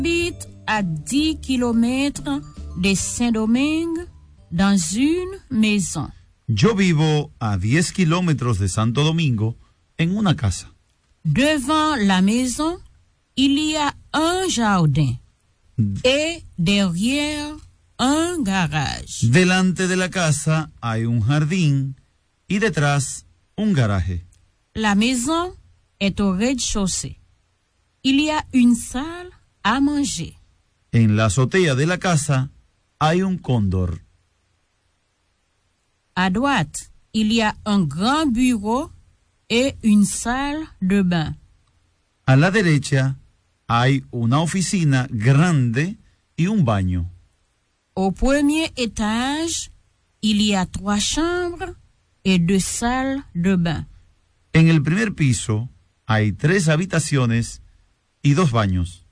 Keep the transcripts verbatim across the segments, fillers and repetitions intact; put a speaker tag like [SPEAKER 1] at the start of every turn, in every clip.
[SPEAKER 1] J'habite à dix kilomètres de Saint-Domingue dans une maison.
[SPEAKER 2] Yo vivo a diez kilómetros de Santo Domingo en una casa.
[SPEAKER 1] Devant la maison, il y a un jardin et derrière un garage.
[SPEAKER 2] Delante de la casa hay un jardín y detrás un garaje.
[SPEAKER 1] La maison est au rez-de-chaussée. Il y a une salle à manger.
[SPEAKER 2] En la azotea de la casa hay un cóndor.
[SPEAKER 1] À droite, il y a un grand bureau et une salle de bain.
[SPEAKER 2] A la derecha hay una oficina grande y un baño.
[SPEAKER 1] Au premier étage, il y a trois chambres et deux salles de bain.
[SPEAKER 2] En el primer piso hay tres habitaciones y dos baños.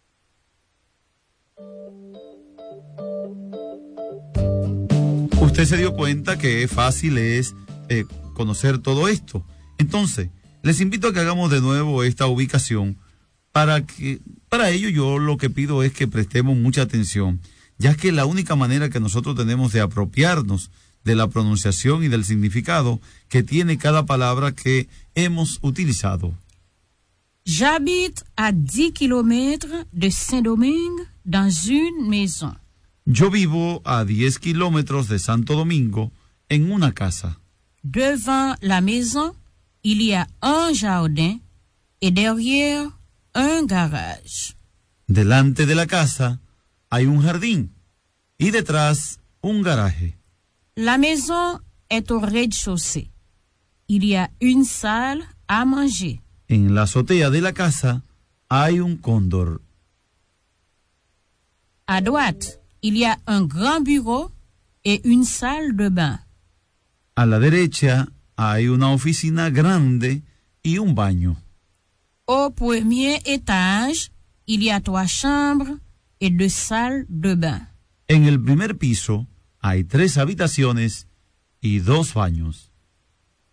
[SPEAKER 2] Usted se dio cuenta que fácil es eh, conocer todo esto. Entonces, les invito a que hagamos de nuevo esta ubicación. Para que, para ello yo lo que pido es que prestemos mucha atención, ya que la única manera que nosotros tenemos de apropiarnos de la pronunciación y del significado que tiene cada palabra que hemos utilizado.
[SPEAKER 1] J'habite à dix kilomètres de Saint-Domingue dans une maison.
[SPEAKER 2] Yo vivo a diez kilómetros de Santo Domingo en una casa.
[SPEAKER 1] Devant la maison, il y a un jardin et derrière un garage.
[SPEAKER 2] Delante de la casa hay un jardín y detrás un garaje.
[SPEAKER 1] La maison est au rez-de-chaussée. Il y a une salle à manger.
[SPEAKER 2] En la azotea de la casa hay un cóndor.
[SPEAKER 1] À droite, il y a un grand bureau et une salle de bain.
[SPEAKER 2] A la derecha hay una oficina grande y un baño.
[SPEAKER 1] Au premier étage, il y a trois chambres et deux salles de bain.
[SPEAKER 2] En el primer piso hay tres habitaciones y dos baños.